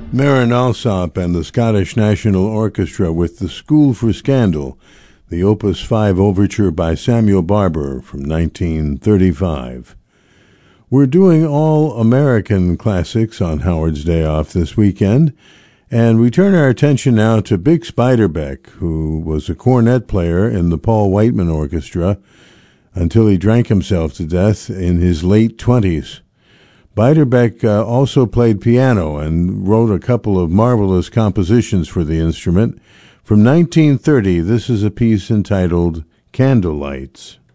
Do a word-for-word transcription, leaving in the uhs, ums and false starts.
Marin Alsop and the Scottish National Orchestra with the School for Scandal, the Opus five Overture by Samuel Barber from nineteen thirty-five. We're doing all American classics on Howard's Day Off this weekend, and we turn our attention now to Bix Beiderbecke, who was a cornet player in the Paul Whiteman Orchestra until he drank himself to death in his late twenties. Beiderbecke uh, also played piano and wrote a couple of marvelous compositions for the instrument. From nineteen thirty, this is a piece entitled Candlelights.